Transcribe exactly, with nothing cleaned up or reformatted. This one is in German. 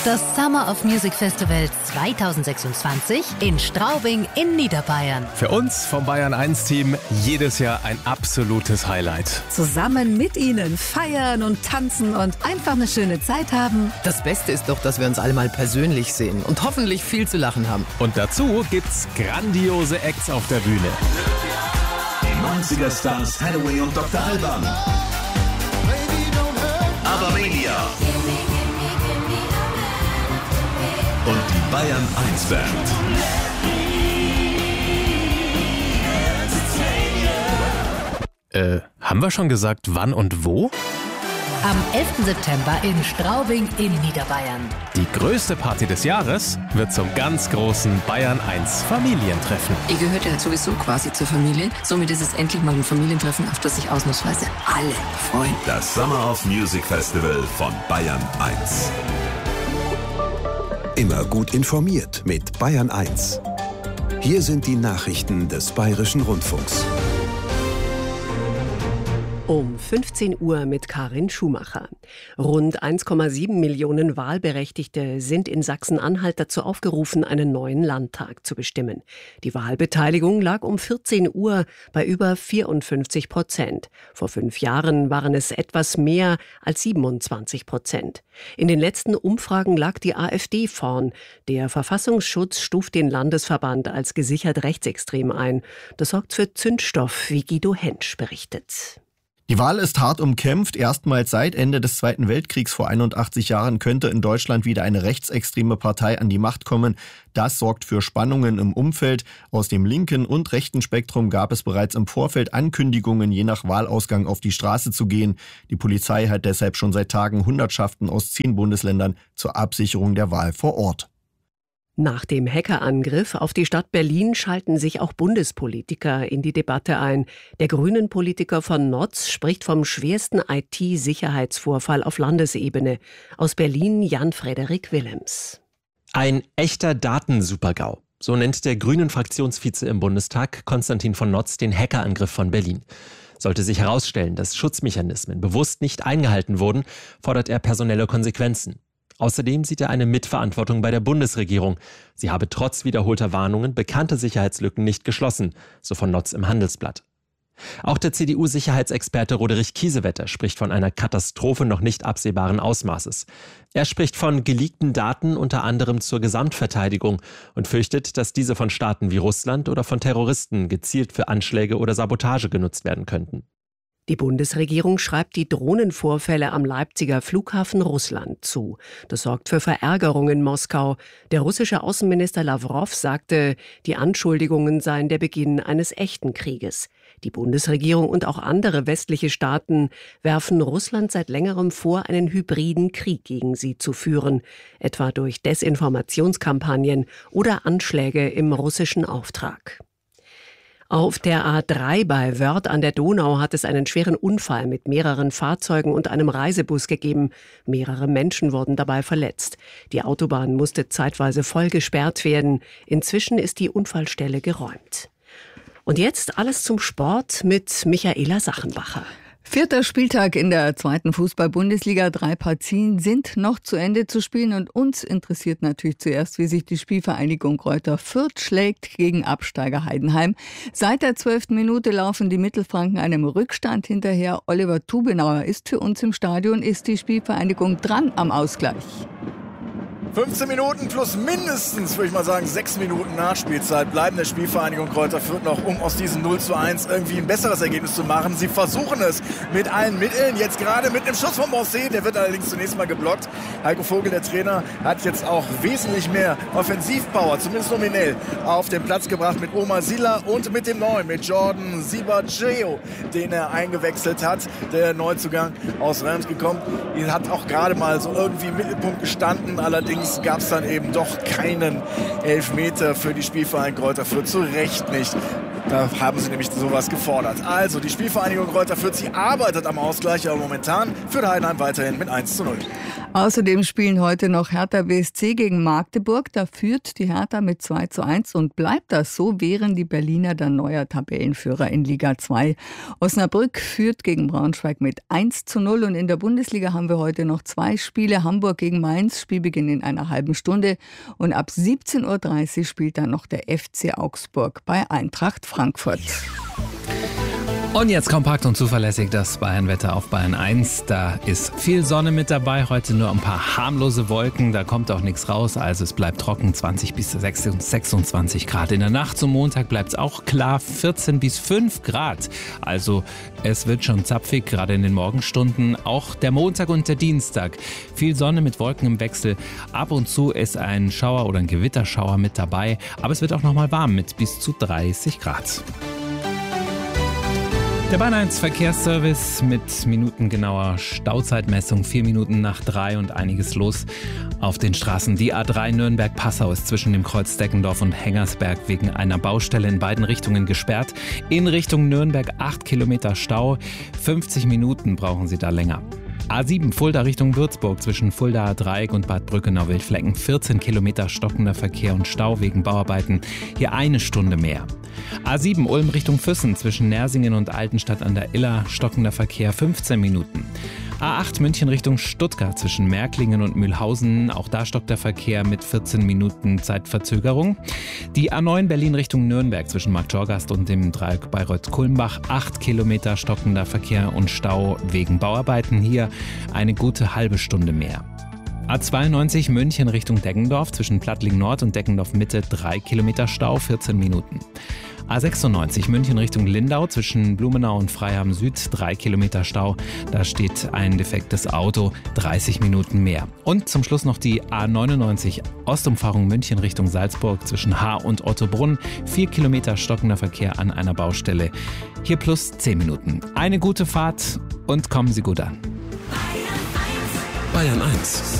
Das Summer of Music Festival zweitausendsechsundzwanzig in Straubing in Niederbayern. Für uns vom Bayern eins Team jedes Jahr ein absolutes Highlight. Zusammen mit Ihnen feiern und tanzen und einfach eine schöne Zeit haben. Das Beste ist doch, dass wir uns alle mal persönlich sehen und hoffentlich viel zu lachen haben. Und dazu gibt's grandiose Acts auf der Bühne. Die neunziger Stars Hathaway und Doktor Alban. Abermania. Und die Bayern eins Band. Äh, haben wir schon gesagt, wann und wo? Am elften September in Straubing in Niederbayern. Die größte Party des Jahres wird zum ganz großen Bayern eins Familientreffen. Ihr gehört ja sowieso quasi zur Familie. Somit ist es endlich mal ein Familientreffen, auf das sich ausnahmsweise alle freuen. Das Summer of Music Festival von Bayern eins. Immer gut informiert mit Bayern eins. Hier sind die Nachrichten des Bayerischen Rundfunks. Um fünfzehn Uhr mit Karin Schumacher. Rund eins Komma sieben Millionen Wahlberechtigte sind in Sachsen-Anhalt dazu aufgerufen, einen neuen Landtag zu bestimmen. Die Wahlbeteiligung lag um vierzehn Uhr bei über vierundfünfzig Prozent. Vor fünf Jahren waren es etwas mehr als siebenundzwanzig Prozent. In den letzten Umfragen lag die AfD vorn. Der Verfassungsschutz stuft den Landesverband als gesichert rechtsextrem ein. Das sorgt für Zündstoff, wie Guido Hentsch berichtet. Die Wahl ist hart umkämpft. Erstmals seit Ende des Zweiten Weltkriegs vor einundachtzig Jahren könnte in Deutschland wieder eine rechtsextreme Partei an die Macht kommen. Das sorgt für Spannungen im Umfeld. Aus dem linken und rechten Spektrum gab es bereits im Vorfeld Ankündigungen, je nach Wahlausgang auf die Straße zu gehen. Die Polizei hat deshalb schon seit Tagen Hundertschaften aus zehn Bundesländern zur Absicherung der Wahl vor Ort. Nach dem Hackerangriff auf die Stadt Berlin schalten sich auch Bundespolitiker in die Debatte ein. Der Grünen-Politiker von Notz spricht vom schwersten I T-Sicherheitsvorfall auf Landesebene. Aus Berlin Jan-Frederik Willems. Ein echter Datensupergau. So nennt der Grünen-Fraktionsvize im Bundestag Konstantin von Notz den Hackerangriff von Berlin. Sollte sich herausstellen, dass Schutzmechanismen bewusst nicht eingehalten wurden, fordert er personelle Konsequenzen. Außerdem sieht er eine Mitverantwortung bei der Bundesregierung. Sie habe trotz wiederholter Warnungen bekannte Sicherheitslücken nicht geschlossen, so von Notz im Handelsblatt. Auch der C D U-Sicherheitsexperte Roderich Kiesewetter spricht von einer Katastrophe noch nicht absehbaren Ausmaßes. Er spricht von geleakten Daten unter anderem zur Gesamtverteidigung und fürchtet, dass diese von Staaten wie Russland oder von Terroristen gezielt für Anschläge oder Sabotage genutzt werden könnten. Die Bundesregierung schreibt die Drohnenvorfälle am Leipziger Flughafen Russland zu. Das sorgt für Verärgerung in Moskau. Der russische Außenminister Lawrow sagte, die Anschuldigungen seien der Beginn eines echten Krieges. Die Bundesregierung und auch andere westliche Staaten werfen Russland seit längerem vor, einen hybriden Krieg gegen sie zu führen, etwa durch Desinformationskampagnen oder Anschläge im russischen Auftrag. Auf der A drei bei Wörth an der Donau hat es einen schweren Unfall mit mehreren Fahrzeugen und einem Reisebus gegeben. Mehrere Menschen wurden dabei verletzt. Die Autobahn musste zeitweise voll gesperrt werden. Inzwischen ist die Unfallstelle geräumt. Und jetzt alles zum Sport mit Michaela Sachenbacher. Vierter Spieltag in der zweiten Fußball-Bundesliga. Drei Partien sind noch zu Ende zu spielen und uns interessiert natürlich zuerst, wie sich die Spielvereinigung Greuther Fürth schlägt gegen Absteiger Heidenheim. Seit der zwölften Minute laufen die Mittelfranken einem Rückstand hinterher. Oliver Tubenauer ist für uns im Stadion. Ist die Spielvereinigung dran am Ausgleich? fünfzehn Minuten plus mindestens, würde ich mal sagen, sechs Minuten Nachspielzeit bleiben der Spielvereinigung Greuther Fürth noch, um aus diesem null zu eins irgendwie ein besseres Ergebnis zu machen. Sie versuchen es mit allen Mitteln, jetzt gerade mit einem Schuss von Moncé, der wird allerdings zunächst mal geblockt. Heiko Vogel, der Trainer, hat jetzt auch wesentlich mehr Offensivpower, zumindest nominell, auf den Platz gebracht mit Omar Silla und mit dem Neuen, mit Jordan Sibacheo, den er eingewechselt hat, der Neuzugang aus Reims gekommen. Er hat auch gerade mal so irgendwie im Mittelpunkt gestanden, allerdings gab es dann eben doch keinen Elfmeter für die Spielvereinigung Greuther Fürth, zu Recht nicht. Da haben sie nämlich sowas gefordert. Also, die Spielvereinigung Greuther Fürth, sie arbeitet am Ausgleich, aber momentan führt Heidenheim weiterhin mit eins zu null. Außerdem spielen heute noch Hertha B S C gegen Magdeburg. Da führt die Hertha mit zwei zu eins und bleibt das so, wären die Berliner dann neuer Tabellenführer in Liga zwei. Osnabrück führt gegen Braunschweig mit eins zu null und in der Bundesliga haben wir heute noch zwei Spiele. Hamburg gegen Mainz, Spielbeginn in einer halben Stunde und ab siebzehn Uhr dreißig spielt dann noch der F C Augsburg bei Eintracht Frankfurt. Und jetzt kompakt und zuverlässig das Bayern-Wetter auf Bayern eins. Da ist viel Sonne mit dabei, heute nur ein paar harmlose Wolken, da kommt auch nichts raus, also es bleibt trocken, zwanzig bis sechsundzwanzig Grad. In der Nacht zum Montag bleibt es auch klar, vierzehn bis fünf Grad. Also es wird schon zapfig, gerade in den Morgenstunden. Auch der Montag und der Dienstag. Viel Sonne mit Wolken im Wechsel. Ab und zu ist ein Schauer oder ein Gewitterschauer mit dabei, aber es wird auch noch mal warm mit bis zu dreißig Grad. Der Bayern eins Verkehrsservice mit minutengenauer Stauzeitmessung, vier Minuten nach drei und einiges los auf den Straßen. Die A drei Nürnberg-Passau ist zwischen dem Kreuz Deckendorf und Hengersberg wegen einer Baustelle in beiden Richtungen gesperrt. In Richtung Nürnberg acht Kilometer Stau, fünfzig Minuten brauchen Sie da länger. A sieben Fulda Richtung Würzburg zwischen Fuldaer Dreieck und Bad Brückenau-Wildflecken. vierzehn Kilometer stockender Verkehr und Stau wegen Bauarbeiten. Hier eine Stunde mehr. A sieben Ulm Richtung Füssen zwischen Nersingen und Altenstadt an der Iller. Stockender Verkehr fünfzehn Minuten. A acht München Richtung Stuttgart zwischen Märklingen und Mühlhausen. Auch da stockt der Verkehr mit vierzehn Minuten Zeitverzögerung. Die A neun Berlin Richtung Nürnberg zwischen Marktschorgast und dem Dreieck Bayreuth-Kulmbach. acht Kilometer stockender Verkehr und Stau wegen Bauarbeiten. Hier eine gute halbe Stunde mehr. A zweiundneunzig München Richtung Deggendorf zwischen Plattling Nord und Deggendorf Mitte. drei Kilometer Stau, vierzehn Minuten. A sechsundneunzig München Richtung Lindau zwischen Blumenau und Freiham Süd, drei Kilometer Stau. Da steht ein defektes Auto, dreißig Minuten mehr. Und zum Schluss noch die A neunundneunzig Ostumfahrung München Richtung Salzburg zwischen Haar und Ottobrunn, vier Kilometer stockender Verkehr an einer Baustelle. Hier plus zehn Minuten. Eine gute Fahrt und kommen Sie gut an. Bayern eins